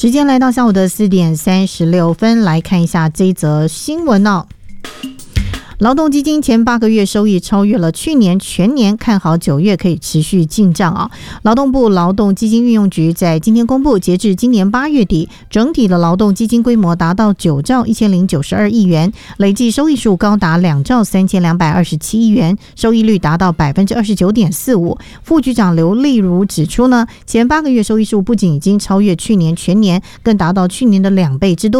时间来到下午的4点36分，来看一下这一则新闻哦。劳动基金前8个月收益超越了去年全年，看好9月可以持续进账啊。劳动部劳动基金运用局在今天公布，截至今年8月底，整体的劳动基金规模达到9兆1092亿元，累计收益数高达2兆3227亿元，收益率达到 29.45%。副局长刘丽如指出呢，前8个月收益数不仅已经超越去年全年，更达到去年的2倍之多。